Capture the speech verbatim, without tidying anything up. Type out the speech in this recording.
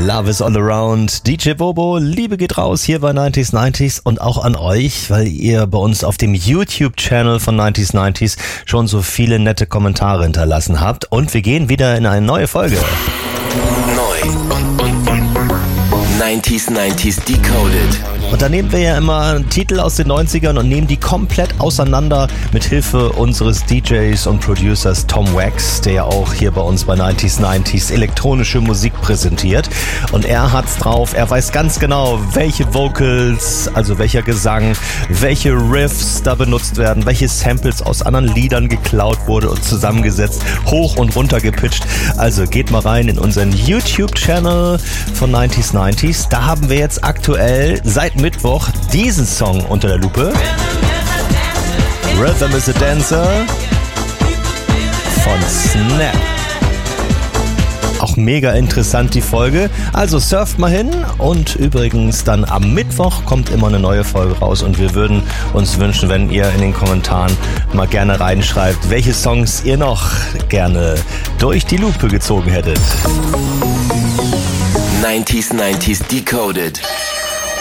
Love is all around. D J Bobo, Liebe geht raus hier bei neunzig neunzig und auch an euch, weil ihr bei uns auf dem YouTube-Channel von neunzig neunzig schon so viele nette Kommentare hinterlassen habt. Und wir gehen wieder in eine neue Folge. Neu. neunzig neunzig Decoded. Und da nehmen wir ja immer Titel aus den neunzigern und nehmen die komplett auseinander mit Hilfe unseres D Js und Producers Tom Wax, der ja auch hier bei uns bei neunzig neunzig elektronische Musik präsentiert. Und er hat's drauf, er weiß ganz genau, welche Vocals, also welcher Gesang, welche Riffs da benutzt werden, welche Samples aus anderen Liedern geklaut wurde und zusammengesetzt, hoch und runter gepitcht. Also geht mal rein in unseren YouTube-Channel von neunzig neunzig. Da haben wir jetzt aktuell seit Mittwoch diesen Song unter der Lupe. Rhythm is a Dancer von Snap. Auch mega interessant die Folge. Also surft mal hin und übrigens dann am Mittwoch kommt immer eine neue Folge raus und wir würden uns wünschen, wenn ihr in den Kommentaren mal gerne reinschreibt, welche Songs ihr noch gerne durch die Lupe gezogen hättet. neunzig neunzig Decoded.